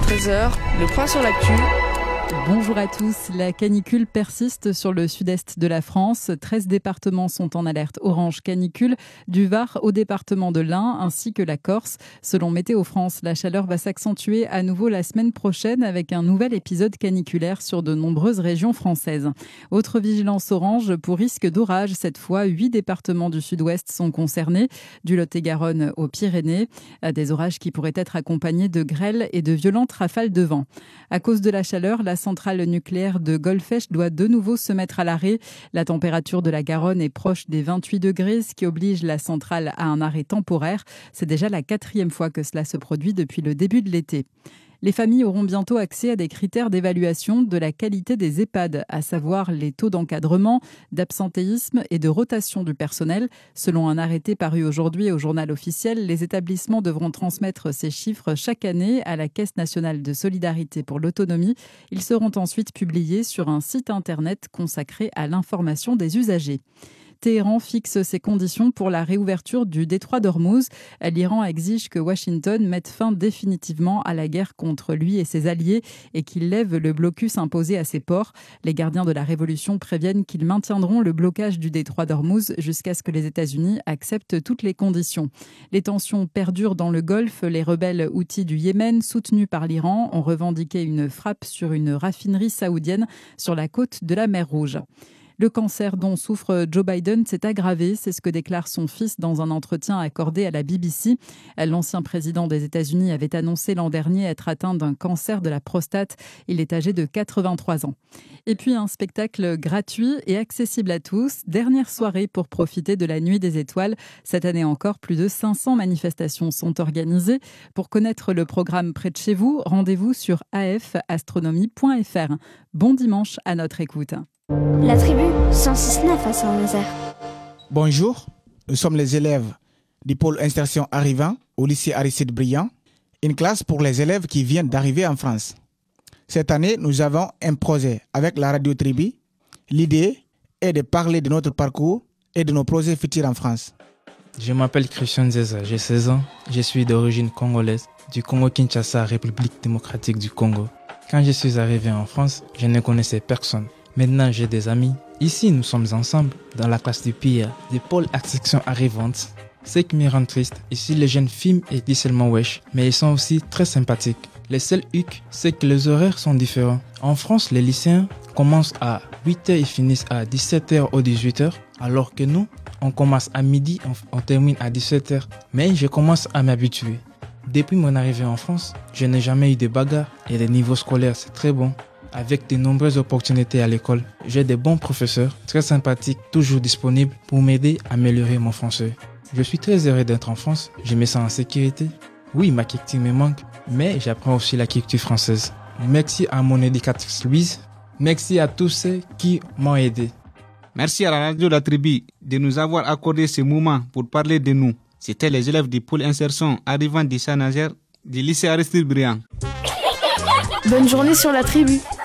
13h, le point sur l'actu. Bonjour à tous. La canicule persiste sur le sud-est de la France. 13 départements sont en alerte orange canicule, du Var au département de l'Ain ainsi que la Corse. Selon Météo France, la chaleur va s'accentuer à nouveau la semaine prochaine avec un nouvel épisode caniculaire sur de nombreuses régions françaises. Autre vigilance orange pour risque d'orage. Cette fois, 8 départements du sud-ouest sont concernés, du Lot-et-Garonne aux Pyrénées. Des orages qui pourraient être accompagnés de grêles et de violentes rafales de vent. À cause de la chaleur, la centrale nucléaire de Golfech doit de nouveau se mettre à l'arrêt. La température de la Garonne est proche des 28 degrés, ce qui oblige la centrale à un arrêt temporaire. C'est déjà la 4e fois que cela se produit depuis le début de l'été. Les familles auront bientôt accès à des critères d'évaluation de la qualité des EHPAD, à savoir les taux d'encadrement, d'absentéisme et de rotation du personnel. Selon un arrêté paru aujourd'hui au journal officiel, les établissements devront transmettre ces chiffres chaque année à la Caisse nationale de solidarité pour l'autonomie. Ils seront ensuite publiés sur un site internet consacré à l'information des usagers. Téhéran fixe ses conditions pour la réouverture du détroit d'Ormuz. L'Iran exige que Washington mette fin définitivement à la guerre contre lui et ses alliés et qu'il lève le blocus imposé à ses ports. Les gardiens de la révolution préviennent qu'ils maintiendront le blocage du détroit d'Ormuz jusqu'à ce que les États-Unis acceptent toutes les conditions. Les tensions perdurent dans le Golfe. Les rebelles houthis du Yémen, soutenus par l'Iran, ont revendiqué une frappe sur une raffinerie saoudienne sur la côte de la mer Rouge. Le cancer dont souffre Joe Biden s'est aggravé, c'est ce que déclare son fils dans un entretien accordé à la BBC. L'ancien président des États-Unis avait annoncé l'an dernier être atteint d'un cancer de la prostate. Il est âgé de 83 ans. Et puis un spectacle gratuit et accessible à tous. Dernière soirée pour profiter de la Nuit des Étoiles. Cette année encore, plus de 500 manifestations sont organisées. Pour connaître le programme près de chez vous, rendez-vous sur afastronomie.fr. Bon dimanche à notre écoute. La tribu 106.9 à Saint-Nazaire. Bonjour, nous sommes les élèves du pôle insertion arrivant au lycée Aristide Briand, une classe pour les élèves qui viennent d'arriver en France. Cette année, nous avons un projet avec la radio Tribu. L'idée est de parler de notre parcours et de nos projets futurs en France. Je m'appelle Christian Zeza, j'ai 16 ans, je suis d'origine congolaise, du Congo-Kinshasa, République démocratique du Congo. Quand je suis arrivé en France, je ne connaissais personne. Maintenant, j'ai des amis. Ici, nous sommes ensemble dans la classe du PIA, du pôle section arrivante. Ce qui me rend triste, ici les jeunes filment et disent seulement wesh, mais ils sont aussi très sympathiques. Le seul hic, c'est que les horaires sont différents. En France, les lycéens commencent à 8h et finissent à 17h ou 18h, alors que nous, on commence à midi, on termine à 17h. Mais je commence à m'habituer. Depuis mon arrivée en France, je n'ai jamais eu de bagarre et le niveau scolaire, c'est très bon. Avec de nombreuses opportunités à l'école, j'ai de bons professeurs, très sympathiques, toujours disponibles pour m'aider à améliorer mon français. Je suis très heureux d'être en France, je me sens en sécurité. Oui, ma culture me manque, mais j'apprends aussi la culture française. Merci à mon éducatrice Louise, merci à tous ceux qui m'ont aidé. Merci à la radio La Tribu de nous avoir accordé ce moment pour parler de nous. C'était les élèves du pôle insertion arrivant de Saint-Nazaire du lycée Aristide Briand. Bonne journée sur la tribu.